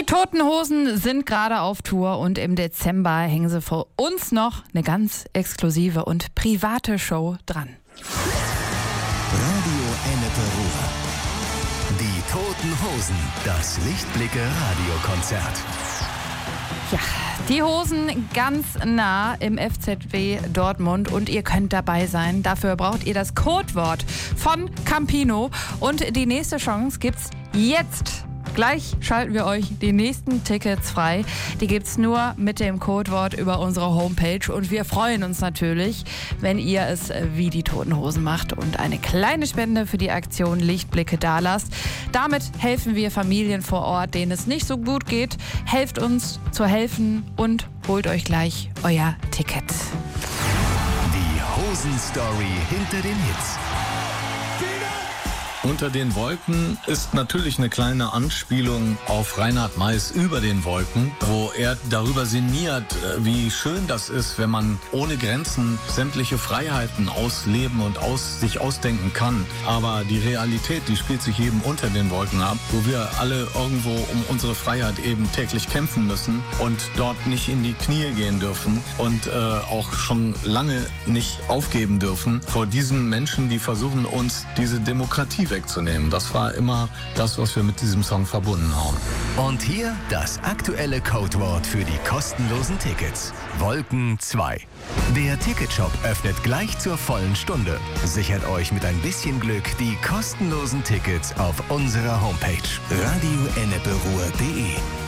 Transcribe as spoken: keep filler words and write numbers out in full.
Toten Hosen sind gerade auf Tour und im Dezember hängen sie für uns noch eine ganz exklusive und private Show dran. Radio Ennepe Ruhr. Die Toten Hosen, das Lichtblicke Radiokonzert. Ja, die Hosen ganz nah im F Z W Dortmund und ihr könnt dabei sein. Dafür braucht ihr das Codewort von Campino und die nächste Chance gibt's jetzt. Gleich schalten wir euch die nächsten Tickets frei. Die gibt's nur mit dem Codewort über unsere Homepage. Und wir freuen uns natürlich, wenn ihr es wie die Toten Hosen macht und eine kleine Spende für die Aktion Lichtblicke dalasst. Damit helfen wir Familien vor Ort, denen es nicht so gut geht. Helft uns zu helfen und holt euch gleich euer Ticket. Die Hosen-Story hinter den Hits. Unter den Wolken ist natürlich eine kleine Anspielung auf Reinhard Meiß Über den Wolken, wo er darüber sinniert, wie schön das ist, wenn man ohne Grenzen sämtliche Freiheiten ausleben und aus, sich ausdenken kann. Aber die Realität, die spielt sich eben unter den Wolken ab, wo wir alle irgendwo um unsere Freiheit eben täglich kämpfen müssen und dort nicht in die Knie gehen dürfen und äh, auch schon lange nicht aufgeben dürfen vor diesen Menschen, die versuchen, uns diese Demokratie wegzunehmen. wegzunehmen. Das war immer das, was wir mit diesem Song verbunden haben. Und hier das aktuelle Codewort für die kostenlosen Tickets. Wolken zwei. Der Ticketshop öffnet gleich zur vollen Stunde. Sichert euch mit ein bisschen Glück die kostenlosen Tickets auf unserer Homepage radio ennepe ruhr punkt de.